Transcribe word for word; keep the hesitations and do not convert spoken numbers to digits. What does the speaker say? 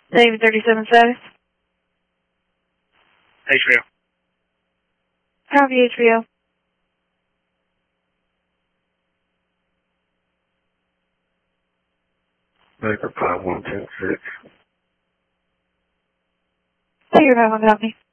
David thirty-seven status. H B O. Copy H B O. Baker five one ten six. Figure five one copy.